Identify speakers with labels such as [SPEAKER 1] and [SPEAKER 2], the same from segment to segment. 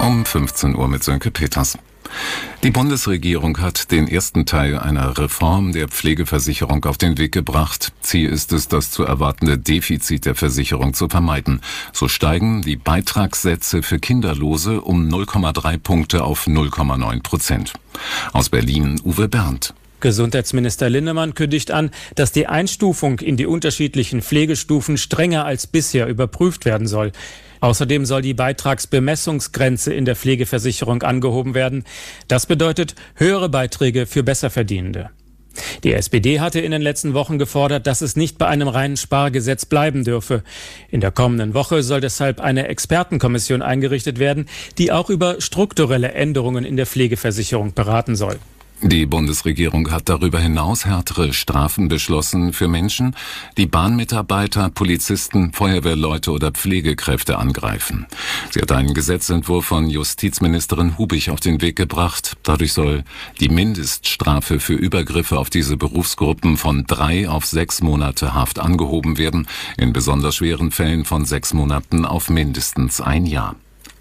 [SPEAKER 1] Um 15 Uhr mit Sönke Peters. Die Bundesregierung hat den ersten Teil einer Reform der Pflegeversicherung auf den Weg gebracht. Ziel ist es, das zu erwartende Defizit der Versicherung zu vermeiden. So steigen die Beitragssätze für Kinderlose um 0,3 Punkte auf 0,9%. Aus Berlin Uwe Berndt.
[SPEAKER 2] Gesundheitsminister Linnemann kündigt an, dass die Einstufung in die unterschiedlichen Pflegestufen strenger als bisher überprüft werden soll. Außerdem soll die Beitragsbemessungsgrenze in der Pflegeversicherung angehoben werden. Das bedeutet höhere Beiträge für Besserverdienende. Die SPD hatte in den letzten Wochen gefordert, dass es nicht bei einem reinen Spargesetz bleiben dürfe. In der kommenden Woche soll deshalb eine Expertenkommission eingerichtet werden, die auch über strukturelle Änderungen in der Pflegeversicherung beraten soll.
[SPEAKER 1] Die Bundesregierung hat darüber hinaus härtere Strafen beschlossen für Menschen, die Bahnmitarbeiter, Polizisten, Feuerwehrleute oder Pflegekräfte angreifen. Sie hat einen Gesetzentwurf von Justizministerin Hubich auf den Weg gebracht. Dadurch soll die Mindeststrafe für Übergriffe auf diese Berufsgruppen von 3 auf 6 Monate Haft angehoben werden, in besonders schweren Fällen von 6 Monaten auf mindestens 1 Jahr.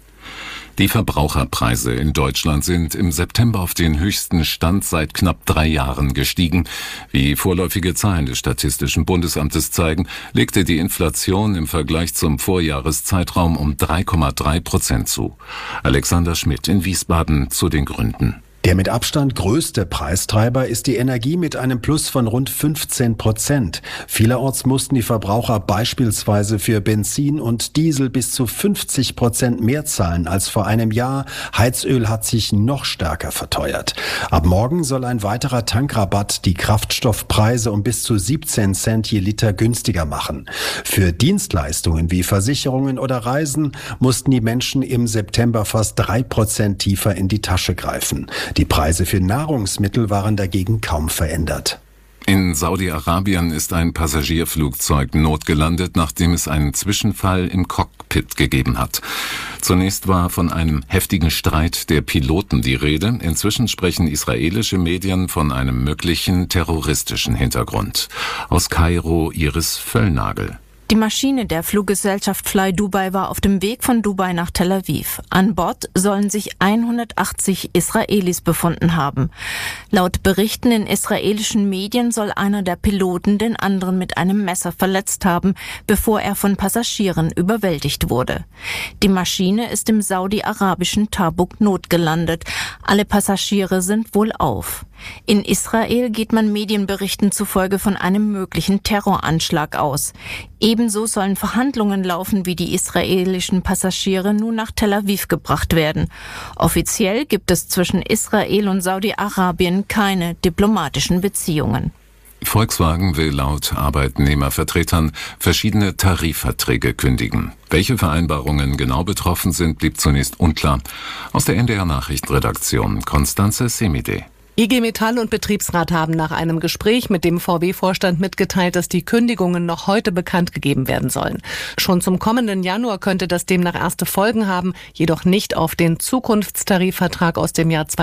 [SPEAKER 1] Die Verbraucherpreise in Deutschland sind im September auf den höchsten Stand seit knapp 3 Jahren gestiegen. Wie vorläufige Zahlen des Statistischen Bundesamtes zeigen, legte die Inflation im Vergleich zum Vorjahreszeitraum um 3,3% zu. Alexander Schmidt in Wiesbaden zu den Gründen.
[SPEAKER 3] Der mit Abstand größte Preistreiber ist die Energie mit einem Plus von rund 15%. Vielerorts mussten die Verbraucher beispielsweise für Benzin und Diesel bis zu 50% mehr zahlen als vor einem Jahr. Heizöl hat sich noch stärker verteuert. Ab morgen soll ein weiterer Tankrabatt die Kraftstoffpreise um bis zu 17 Cent je Liter günstiger machen. Für Dienstleistungen wie Versicherungen oder Reisen mussten die Menschen im September fast 3% tiefer in die Tasche greifen. Die Preise für Nahrungsmittel waren dagegen kaum verändert.
[SPEAKER 1] In Saudi-Arabien ist ein Passagierflugzeug notgelandet, nachdem es einen Zwischenfall im Cockpit gegeben hat. Zunächst war von einem heftigen Streit der Piloten die Rede. Inzwischen sprechen israelische Medien von einem möglichen terroristischen Hintergrund. Aus Kairo Iris Völlnagel.
[SPEAKER 4] Die Maschine der Fluggesellschaft Fly Dubai war auf dem Weg von Dubai nach Tel Aviv. An Bord sollen sich 180 Israelis befunden haben. Laut Berichten in israelischen Medien soll einer der Piloten den anderen mit einem Messer verletzt haben, bevor er von Passagieren überwältigt wurde. Die Maschine ist im saudi-arabischen Tabuk notgelandet. Alle Passagiere sind wohlauf. In Israel geht man Medienberichten zufolge von einem möglichen Terroranschlag aus. Ebenso sollen Verhandlungen laufen, wie die israelischen Passagiere nun nach Tel Aviv gebracht werden. Offiziell gibt es zwischen Israel und Saudi-Arabien keine diplomatischen Beziehungen.
[SPEAKER 1] Volkswagen will laut Arbeitnehmervertretern verschiedene Tarifverträge kündigen. Welche Vereinbarungen genau betroffen sind, blieb zunächst unklar. Aus der NDR Nachrichtenredaktion Konstanze Semide.
[SPEAKER 5] IG Metall und Betriebsrat haben nach einem Gespräch mit dem VW-Vorstand mitgeteilt, dass die Kündigungen noch heute bekannt gegeben werden sollen. Schon zum kommenden Januar könnte das demnach erste Folgen haben, jedoch nicht auf den Zukunftstarifvertrag aus dem Jahr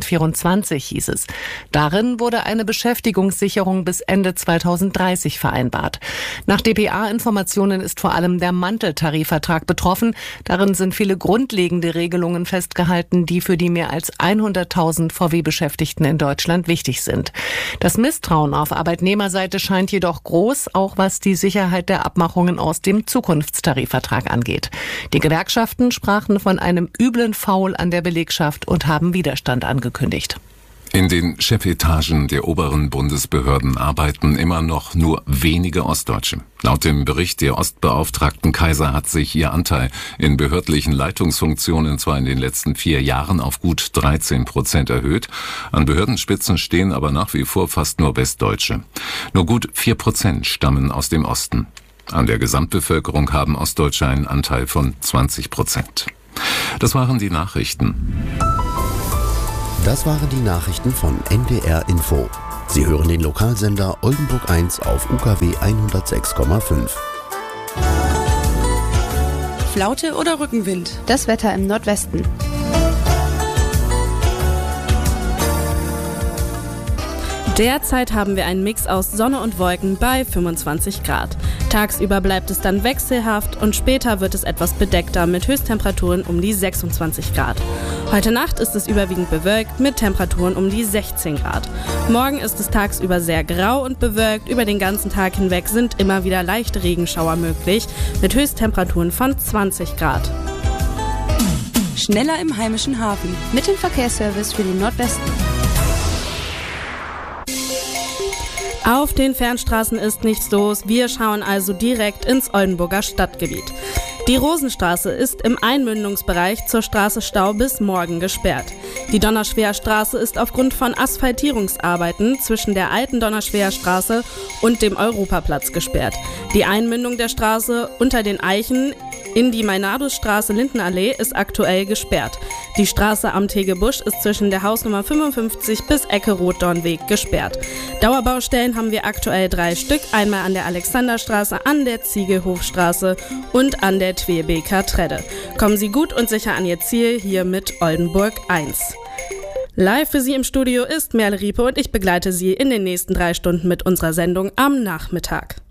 [SPEAKER 5] 2024, hieß es. Darin wurde eine Beschäftigungssicherung bis Ende 2030 vereinbart. Nach dpa-Informationen ist vor allem der Manteltarifvertrag betroffen. Darin sind viele grundlegende Regelungen festgehalten, die für die mehr als 100.000 VW-Beschäftigten in Deutschland wichtig sind. Das Misstrauen auf Arbeitnehmerseite scheint jedoch groß, auch was die Sicherheit der Abmachungen aus dem Zukunftstarifvertrag angeht. Die Gewerkschaften sprachen von einem üblen Foul an der Belegschaft und haben Widerstand angekündigt.
[SPEAKER 1] In den Chefetagen der oberen Bundesbehörden arbeiten immer noch nur wenige Ostdeutsche. Laut dem Bericht der Ostbeauftragten Kaiser hat sich ihr Anteil in behördlichen Leitungsfunktionen zwar in den letzten 4 Jahren auf gut 13% erhöht, an Behördenspitzen stehen aber nach wie vor fast nur Westdeutsche. Nur gut 4% stammen aus dem Osten. An der Gesamtbevölkerung haben Ostdeutsche einen Anteil von 20%. Das waren die Nachrichten.
[SPEAKER 6] Das waren die Nachrichten von NDR Info. Sie hören den Lokalsender Oldenburg 1 auf UKW 106,5.
[SPEAKER 7] Flaute oder Rückenwind?
[SPEAKER 8] Das Wetter im Nordwesten.
[SPEAKER 7] Derzeit haben wir einen Mix aus Sonne und Wolken bei 25 Grad.
[SPEAKER 8] Tagsüber bleibt es dann wechselhaft und später wird es etwas bedeckter mit Höchsttemperaturen um die 26 Grad. Heute Nacht ist es überwiegend bewölkt mit Temperaturen um die 16 Grad. Morgen ist es tagsüber sehr grau und bewölkt. Über den ganzen Tag hinweg sind immer wieder leichte Regenschauer möglich mit Höchsttemperaturen von 20 Grad.
[SPEAKER 7] Schneller im heimischen Hafen.
[SPEAKER 9] Mit dem Verkehrsservice für den Nordwesten.
[SPEAKER 8] Auf den Fernstraßen ist nichts los. Wir schauen also direkt ins Oldenburger Stadtgebiet. Die Rosenstraße ist im Einmündungsbereich zur Straße Stau bis morgen gesperrt. Die Donnerschweher Straße ist aufgrund von Asphaltierungsarbeiten zwischen der alten Donnerschweher Straße und dem Europaplatz gesperrt. Die Einmündung der Straße unter den Eichen in die Meinardusstraße Lindenallee ist aktuell gesperrt. Die Straße am Tegebusch ist zwischen der Hausnummer 55 bis Ecke Rotdornweg gesperrt. Dauerbaustellen haben wir aktuell 3 Stück, einmal an der Alexanderstraße, an der Ziegelhofstraße und an der Tweebeker Tredde. Kommen Sie gut und sicher an Ihr Ziel hier mit Oldenburg 1. Live für Sie im Studio ist Merle Riepe und ich begleite Sie in den nächsten 3 Stunden mit unserer Sendung am Nachmittag.